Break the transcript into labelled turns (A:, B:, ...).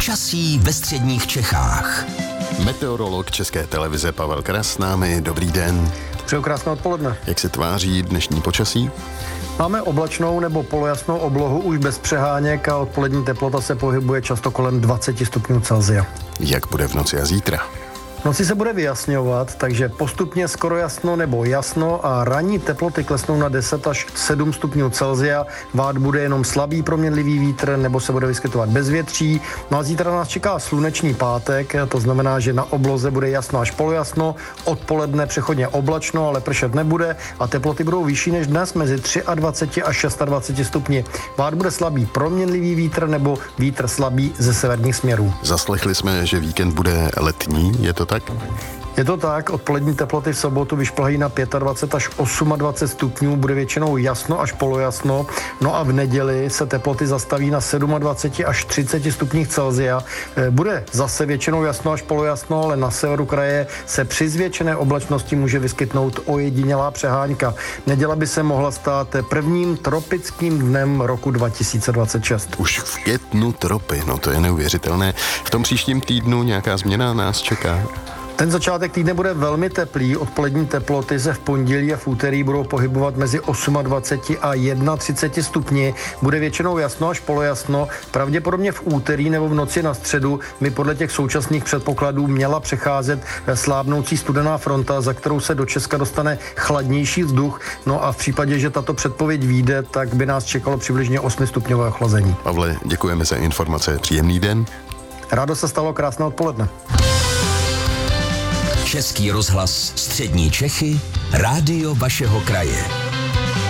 A: Počasí ve středních Čechách.
B: Meteorolog České televize Pavel Kras s námi. Dobrý den.
C: Přeju krásné odpoledne.
B: Jak se tváří dnešní počasí?
C: Máme oblačnou nebo polojasnou oblohu už bez přeháněk a odpolední teplota se pohybuje často kolem 20 stupňů Celsia.
B: Jak bude v noci a zítra?
C: V noci se bude vyjasňovat, takže postupně skoro jasno nebo jasno a ranní teploty klesnou na 10 až 7 stupňů Celsia. Vát bude jenom slabý proměnlivý vítr nebo se bude vyskytovat bezvětří. No a zítra nás čeká slunečný pátek, to znamená, že na obloze bude jasno až polojasno, odpoledne přechodně oblačno, ale pršet nebude a teploty budou vyšší než dnes mezi 23 až 26 stupni. Vát bude slabý proměnlivý vítr nebo vítr slabý ze severních směrů.
B: Zaslechli jsme, že víkend bude letní, je to tak?
C: Je to tak, odpolední teploty v sobotu vyšplhají na 25 až 28 stupňů, bude většinou jasno až polojasno, no a v neděli se teploty zastaví na 27 až 30 stupních Celsia. Bude zase většinou jasno až polojasno, ale na severu kraje se při zvětšené oblačnosti může vyskytnout ojedinělá přehánka. Neděle by se mohla stát prvním tropickým dnem roku 2026.
B: Už v květnu tropy, no to je neuvěřitelné. V tom příštím týdnu nějaká změna nás čeká?
C: Ten začátek týdne bude velmi teplý, odpolední teploty se v pondělí a v úterý budou pohybovat mezi 28 a 31 stupni, bude většinou jasno až polojasno, pravděpodobně v úterý nebo v noci na středu by podle těch současných předpokladů měla přecházet slábnoucí studená fronta, za kterou se do Česka dostane chladnější vzduch, no a v případě, že tato předpověď vyjde, tak by nás čekalo přibližně 8 stupňové ochlazení.
B: Pavle, děkujeme za informace, příjemný den.
C: Rádo se stalo, krásné odpoledne.
A: Český rozhlas Střední Čechy, rádio vašeho kraje.